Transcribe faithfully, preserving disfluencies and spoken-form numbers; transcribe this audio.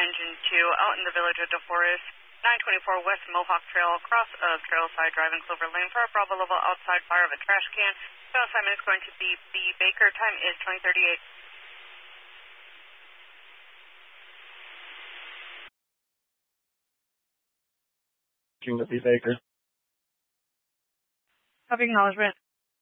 Engine two, out in the village of DeForest, nine twenty-four West Mohawk Trail, cross of Trailside Drive in Clover Lane for a Bravo level outside fire of a trash can. Trail assignment is going to be B. Baker. Time is twenty thirty-eight. To B. Baker. Copy acknowledgement.